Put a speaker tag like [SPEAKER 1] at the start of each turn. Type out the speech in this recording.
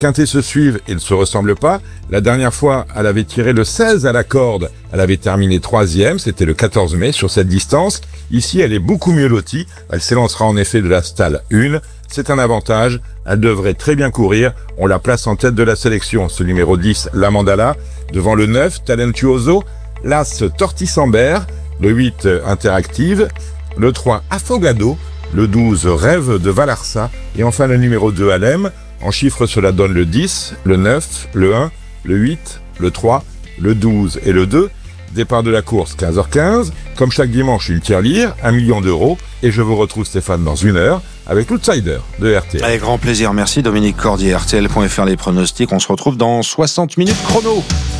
[SPEAKER 1] quintets se suivent et ne se ressemblent pas. La dernière fois, elle avait tiré le 16 à la corde. Elle avait terminé 3e, c'était le 14 mai sur cette distance. Ici, elle est beaucoup mieux lotie. Elle s'élancera en effet de la stalle 1. C'est un avantage. Elle devrait très bien courir. On la place en tête de la sélection. Ce numéro 10, la Mandala. Devant le 9, Talentuoso. L'As, Tortisambert. Le 8, Interactive. Le 3, Afogado. Le 12, Rêve de Valarsa. Et enfin le numéro 2, Alem. En chiffres, cela donne le 10, le 9, le 1, le 8, le 3, le 12 et le 2. Départ de la course, 15h15. Comme chaque dimanche, une tirelire, 1 million d'euros. Et je vous retrouve, Stéphane, dans 1 heure avec l'Outsider de RTL.
[SPEAKER 2] Avec grand plaisir. Merci Dominique Cordier. RTL.fr les pronostics. On se retrouve dans 60 minutes chrono.